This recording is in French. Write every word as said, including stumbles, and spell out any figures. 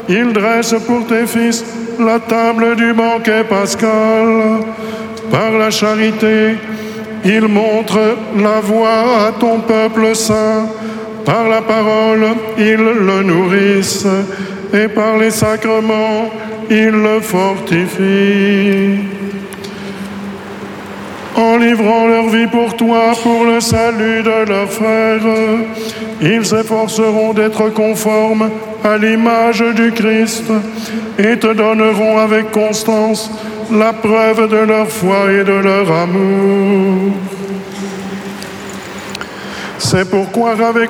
ils dressent pour tes fils la table du banquet pascal. Par la charité, ils montrent la voie à ton peuple saint. Par la parole, ils le nourrissent. Et par les sacrements, ils le fortifient. En livrant leur vie pour toi, pour le salut de leurs frères, ils s'efforceront d'être conformes à l'image du Christ et te donneront avec constance la preuve de leur foi et de leur amour. C'est pourquoi avec